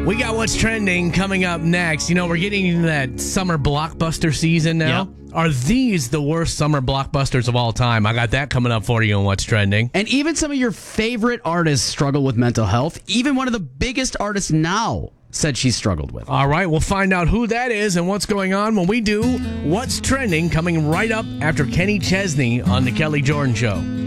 We got what's trending coming up next. You know, we're getting into that summer blockbuster season now. Yep. Are these the worst summer blockbusters of all time? I got that coming up for you on what's trending. And even some of your favorite artists struggle with mental health. Even one of the biggest artists now said she struggled with. All right, we'll find out who that is and what's going on when we do what's trending, coming right up after Kenny Chesney on The Kelly Jordan Show.